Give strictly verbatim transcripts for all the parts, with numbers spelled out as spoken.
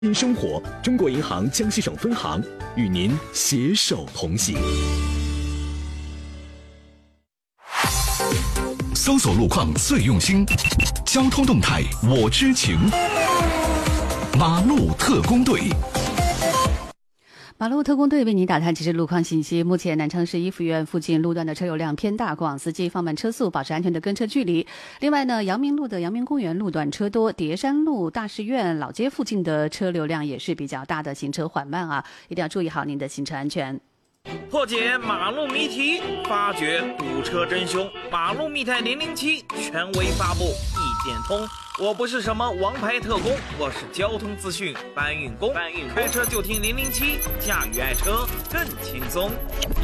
新生活，中国银行江西省分行与您携手同行。 搜索路况最用心，交通动态我知情。马路特工队。 马路特工队为您打探即时路况信息。目前南昌市一附院附近路段的车流量偏大，过往司机放慢车速，保持安全的跟车距离。另外呢，阳明路的阳明公园路段车多，叠山路大士院老街附近的车流量也是比较大的，行车缓慢啊，一定要注意好您的行车安全。 破解马路谜题，发掘堵车真凶。马路密探零零七权威发布，一点通。我不是什么王牌特工，我是交通资讯搬运工。搬运工开车就听零零七，驾驭爱车更轻松。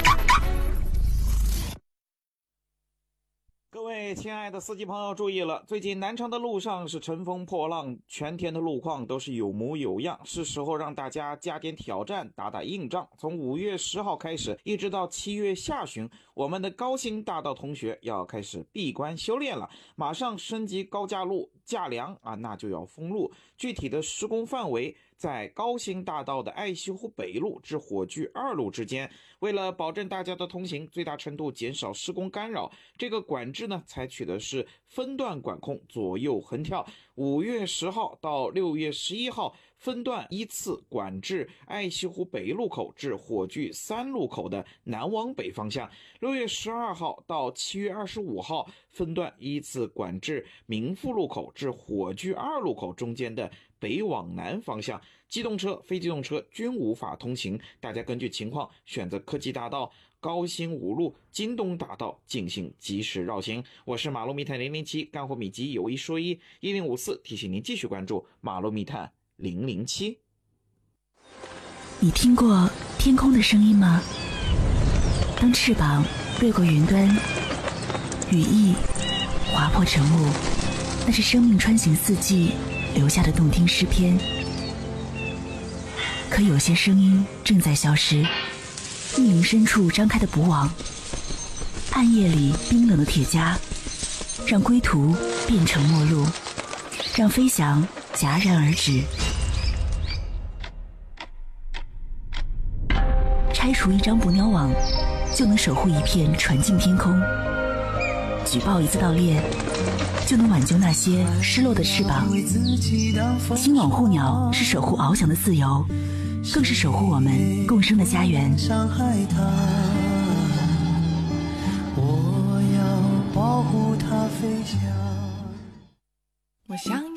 各位亲爱的司机朋友注意了，最近南昌的路上是乘风破浪，全天的路况都是有模有样，是时候让大家加点挑战，打打硬仗。从五月十号开始一直到七月下旬，我们的高新大道同学要开始闭关修炼了，马上升级高架路架梁啊，那就要封路。具体的施工范围在高新大道的爱西湖北路至火炬二路之间。为了保证大家的通行，最大程度减少施工干扰，这个管制呢采取的是分段管控，左右横跳。五月十号到六月十一号分段依次管制爱西湖北路口至火炬三路口的南往北方向。六月十二号到七月二十五号分段依次管制民富路口至火炬二路口中间的北往南方向。机动车、非机动车均无法通行，大家根据情况选择科技大道、高新五路、京东大道进行及时绕行。我是马路密探零零七，干货秘籍有一说一，一零五四提醒您继续关注马路密探零零七。 你听过天空的声音吗？当翅膀掠过云端，羽翼划破晨雾，那是生命穿行四季留下的动听诗篇。可有些声音正在消失，密林深处张开的捕网，暗夜里冰冷的铁枷，让归途变成陌路，让飞翔戛然而止。拆除一张捕鸟网，就能守护一片纯净天空；举报一次盗猎，就能挽救那些失落的翅膀。新网护鸟是守护翱翔的自由，更是守护我们共生的家园。 我要保护它飞翔。我想